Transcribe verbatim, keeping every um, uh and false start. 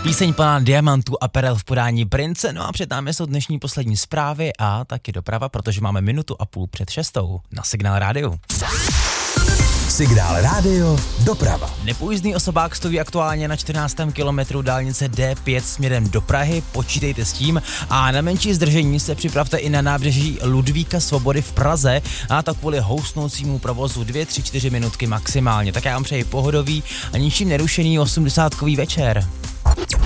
Píseň plná diamantů a perel v podání Prince, no a před námi jsou dnešní poslední zprávy a taky doprava, protože máme minutu a půl před šestou na Signál rádiu. Signál rádio, doprava. Nepojízdný osobák stojí aktuálně na čtrnáctém kilometru dálnice D pět směrem do Prahy, počítejte s tím, a na menší zdržení se připravte i na nábřeží Ludvíka Svobody v Praze, a tak kvůli housnoucímu provozu dvě, tři, čtyři minutky maximálně. Tak já vám přeji pohodový a ničím nerušený osmdesátkový večer.